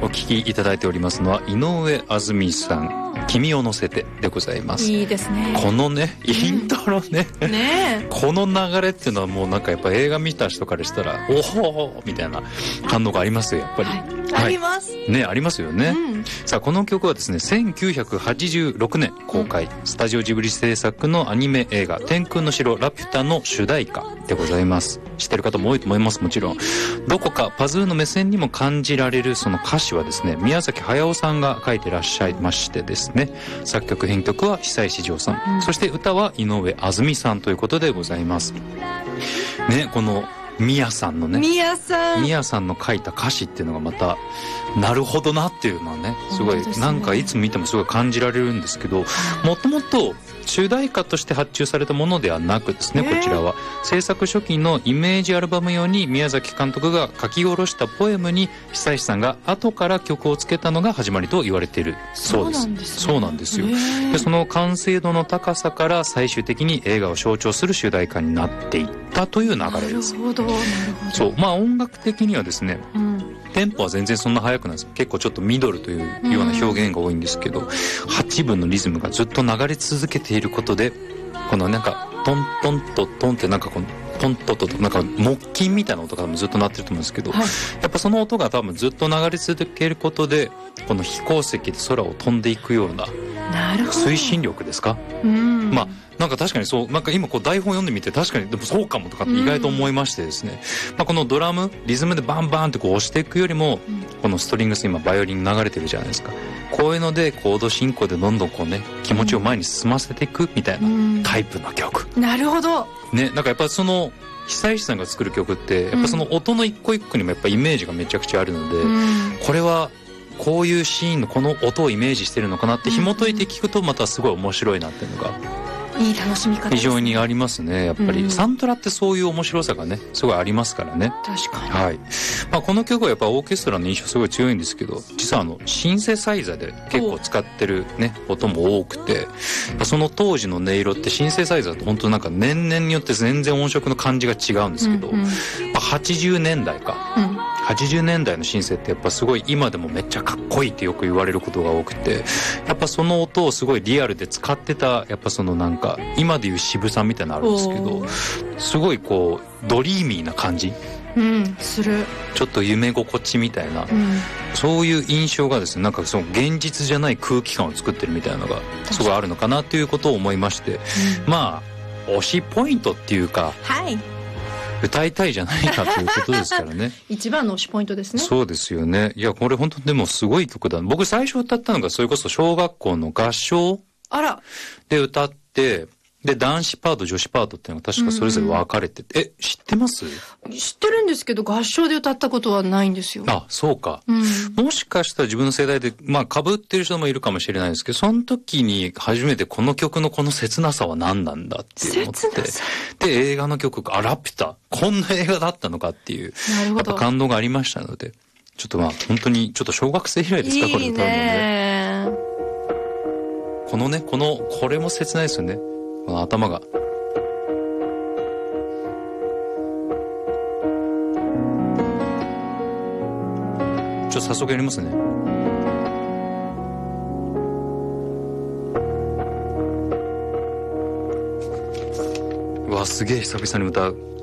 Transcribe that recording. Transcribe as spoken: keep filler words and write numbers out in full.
お聴きいただいておりますのは井上あずみさん、君を乗せてでございます。 いいですね。 このねイントロね、 うん、ねこの流れっていうのはもうなんかやっぱ映画見た人からしたらおほーみたいな反応がありますよやっぱり、はいはい、ありますね、ありますよね、うん、さあこの曲はですねせんきゅうひゃくはちじゅうろくねん公開、うん、スタジオジブリ制作のアニメ映画天空の城ラピュタの主題歌でございます。知ってる方も多いと思います。もちろんどこかパズーの目線にも感じられるその歌詞はですね宮崎駿さんが書いてらっしゃいましてですね、作曲編曲は久石譲さん、うん、そして歌は井上あずみさんということでございますね。この宮さんのね宮さん宮さんの書いた歌詞っていうのがまたなるほどなっていうのはねすごい、ね、なんかいつ見てもすごい感じられるんですけど、もともと主題歌として発注されたものではなくですね、こちらは制作初期のイメージアルバム用に宮崎監督が書き下ろしたポエムに久石さんが後から曲をつけたのが始まりと言われているそうです。そうなんですね。そうなんですよ。でその完成度の高さから最終的に映画を象徴する主題歌になっていったという流れです。 なるほどなるほど。 そうまあ音楽的にはですね、うん、テンポは全然そんな速くないです。結構ちょっとミドルというような表現が多いんですけど、うん、はちぶのリズムがずっと流れ続けていることでこのなんかトントントトンってなんかこのトントトトなんか木琴みたいな音がずっと鳴ってると思うんですけど、はい、やっぱその音が多分ずっと流れ続けることでこの飛行石で空を飛んでいくような推進力ですか、うん、まあなんか確かにそうなんか今こう台本読んでみて確かにでもそうかもとかって意外と思いましてですね、うんまあ、このドラムリズムでバンバンってこう押していくよりも、うん、このストリングス今バイオリン流れてるじゃないですか。こういうのでコード進行でどんどんこうね気持ちを前に進ませていくみたいなタイプの曲、 うん、なるほどね。なんかやっぱその久石さんが作る曲ってやっぱその音の一個一個にもやっぱイメージがめちゃくちゃあるので、うん、これはこういうシーンのこの音をイメージしてるのかなって紐解いて聞くとまたすごい面白いなっていうのがいい楽しみ方ですね。 非常にありますねやっぱり、うん、サントラってそういう面白さがねすごいありますからね。 確かに、 はいまあ、この曲はやっぱオーケストラの印象すごい強いんですけど実はあのシンセサイザーで結構使ってるね音も多くてその当時の音色ってシンセサイザーって本当なんか年々によって全然音色の感じが違うんですけど、うんうんまあ、はちじゅうねんだいか、うん、はちじゅうねんだいのシンセってやっぱすごい今でもめっちゃかっこいいってよく言われることが多くてやっぱその音をすごいリアルで使ってたやっぱそのなんか今でいう渋さみたいなのあるんですけどすごいこうドリーミーな感じ、 うん、するちょっと夢心地みたいな、うん、そういう印象がですねなんかその現実じゃない空気感を作ってるみたいなのがすごいあるのかなということを思いまして、うん、まあ推しポイントっていうか、 はい、 歌いたいじゃないかということですからね一番の推しポイントですね。 そうですよね。いやこれ本当でもすごい曲だ。僕最初歌ったのがそれこそ小学校の合唱あらで歌ってで男子パート女子パートっていうのが確かそれぞれ分かれてて、うん、え知ってます？ 知ってるんですけど合唱で歌ったことはないんですよ。 あそうか、うん、もしかしたら自分の世代でまあ被ってる人もいるかもしれないですけどその時に初めてこの曲のこの切なさは何なんだって思ってで映画の曲あラピュタこんな映画だったのかっていうやっぱ感動がありましたのでちょっとまあ本当にちょっと小学生以来ですかこれ歌うのね。このねこのこれも切ないですよね。この頭がちょっと早速やりますね。うわすげえ久々に歌う。